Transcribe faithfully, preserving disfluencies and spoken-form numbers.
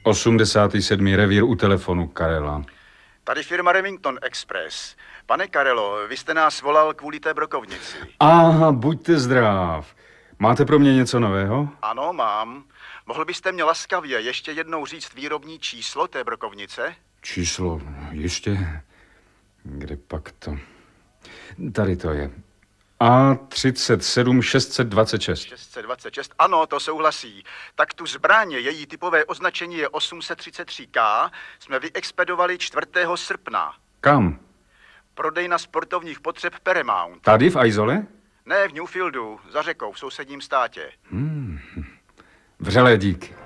osmdesátý sedmý revír u telefonu, Karela. Tady firma Remington Express. Pane Karelo, vy jste nás volal kvůli té brokovnici. Aha, buďte zdrav. Máte pro mě něco nového? Ano, mám. Mohl byste mě laskavě ještě jednou říct výrobní číslo té brokovnice? Číslo, ještě? Kde pak to? Tady to je. A třicet sedm šest set dvacet šest. šest set dvacet šest, ano, to souhlasí. Tak tu zbraně, její typové označení je osm set třicet tři K, jsme vyexpedovali čtvrtého srpna. Kam? Prodejna sportovních potřeb Paramount. Tady v Aizole? Ne, v Newfieldu, za řekou, v sousedním státě. Hmm. Vřelé díky.